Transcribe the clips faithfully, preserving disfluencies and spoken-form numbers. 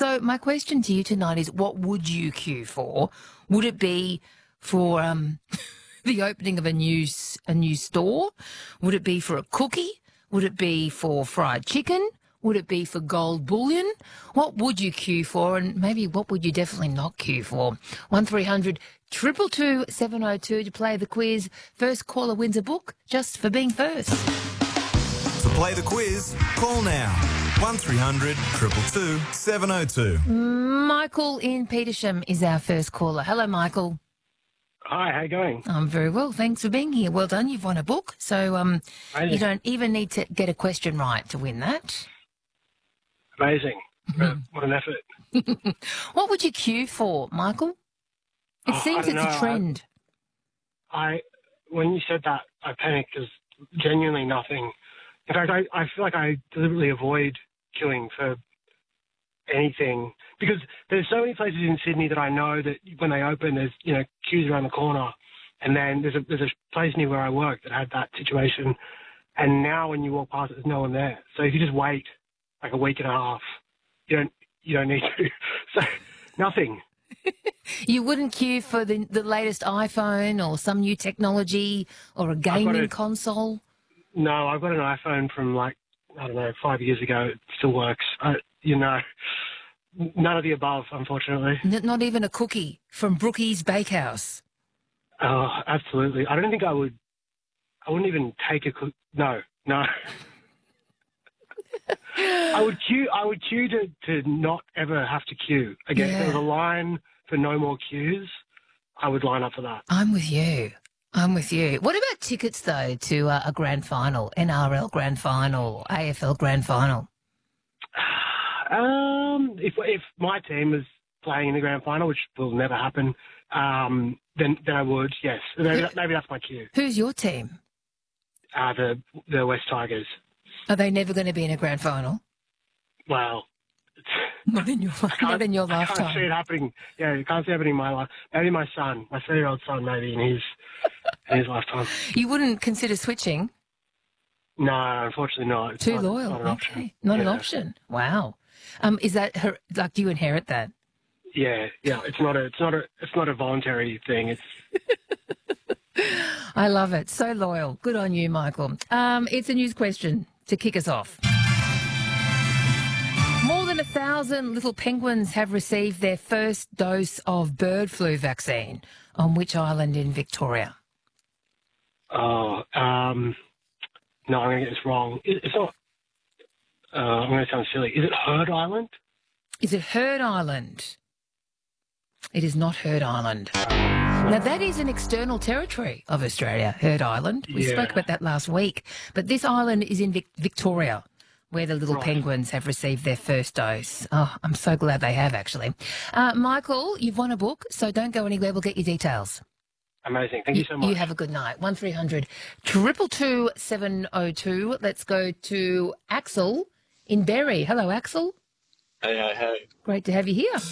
So my question to you tonight is, what would you queue for? Would it be for um, the opening of a new s- a new store? Would it be for a cookie? Would it be for fried chicken? Would it be for gold bullion? What would you queue for, and maybe what would you definitely not queue for? One three hundred two two two seven oh two to play the quiz. First caller wins a book just for being first. To play the quiz, call now. one three hundred two two two seven oh two. Michael in Petersham is our first caller. Hello, Michael. Hi, how you going? I'm very well. Thanks for being here. Well done. You've won a book. So um, Amazing. you don't even need to get a question right to win that. Amazing. What an effort. What would you queue for, Michael? It Oh, seems I it's don't a know. trend. I, when you said that, I panicked because genuinely nothing. In fact, I, I feel like I deliberately avoid queuing for anything because there's so many places in Sydney that I know that when they open, there's, you know, queues around the corner. And then there's a, there's a place near where I work that had that situation. And now when you walk past it, there's no one there. So if you just wait like a week and a half, you don't, you don't need to. So nothing. You wouldn't queue for the, the latest iPhone or some new technology or a gaming a- console? No, I've got an iPhone from like, I don't know, five years ago. It still works. I, you know, none of the above, unfortunately. N- not even a cookie from Brookie's Bakehouse? Oh, absolutely. I don't think I would, I wouldn't even take a cook. No, no. I would queue, I would queue to, to not ever have to queue. Again, if there was Yeah. a line for no more queues, I would line up for that. I'm with you. I'm with you. What about tickets, though, to uh, a grand final, N R L grand final, A F L grand final? Um, if if my team was playing in the grand final, which will never happen, um, then then I would. Yes, maybe, that, maybe that's my cue. Who's your team? Uh, the the West Tigers. Are they never going to be in a grand final? Well, Not in your, not in your I can't see lifetime. it happening. Yeah, you can't see it happening in my life. Maybe my son, my three-year-old son, maybe in his in his lifetime. You wouldn't consider switching? No, unfortunately not. It's Too not, loyal. Not an option. Okay. Not an Yeah. option. Wow. Um, is that her, like, do you inherit that? Yeah, yeah. It's not a it's not a it's not a voluntary thing. It's I love it. So loyal. Good on you, Michael. Um, it's a news question to kick us off. More than a thousand little penguins have received their first dose of bird flu vaccine. On which island in Victoria? oh um. No, I'm going to get this wrong. It, it's not. Uh, I'm going to sound silly. Is it Heard Island? Is it Heard Island? It is not Heard Island. Now, that is an external territory of Australia, Heard Island. We Yeah. spoke about that last week. But this island is in Vic- Victoria, where the little Right. penguins have received their first dose. Oh, I'm so glad they have, actually. Uh, Michael, you've won a book, so don't go anywhere. We'll get your details. Amazing. Thank you so much. You have a good night. one three hundred two two two seven oh two. Let's go to Axel in Berry. Hello, Axel. Hey, hey, hey. Great to have you here.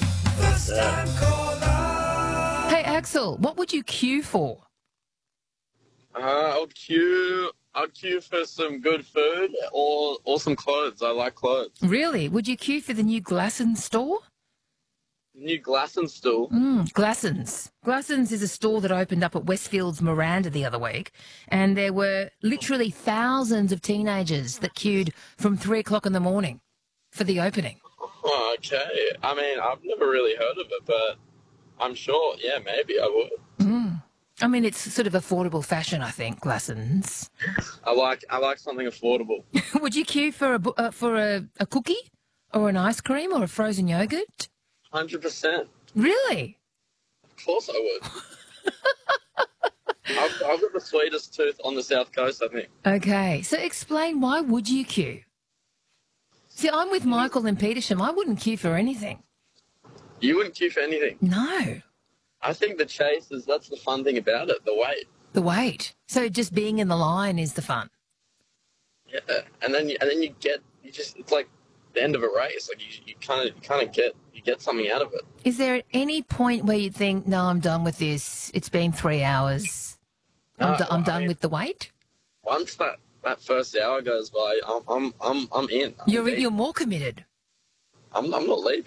Hey, Axel, what would you queue for? Uh, I would queue. I'd queue for some good food or or some clothes. I like clothes. Really? Would you queue for the new Glassons store? New Glasson stool. Mm, Glassons. Glassons is a store that opened up at Westfield's Miranda the other week, and there were literally thousands of teenagers that queued from three o'clock in the morning for the opening. Oh, okay. I mean, I've never really heard of it, but I'm sure. Yeah, maybe I would. Mm. I mean, it's sort of affordable fashion, I think, Glassons. I like. I like something affordable. Would you queue for a bu- uh, for a, a cookie or an ice cream or a frozen yogurt? Hundred percent. Really? Of course, I would. I've, I've got the sweetest tooth on the south coast, I think. Okay, so explain, why would you queue? See, I'm with Michael in Petersham. I wouldn't queue for anything. You wouldn't queue for anything. No. I think the chase is that's the fun thing about it. The wait. The wait. So just being in the line is the fun. Yeah, and then you, and then you get you just it's like the end of a race. Like you you kind of you kind of get you get something out of it. Is there at any point where you think, no, I'm done with this. It's been three hours. I'm, Uh, do- I'm well, I done mean- with the wait. Once that, that first hour goes by, I'm I'm I'm I'm in. I'm You're deep. you're more committed. I'm I'm not leaving.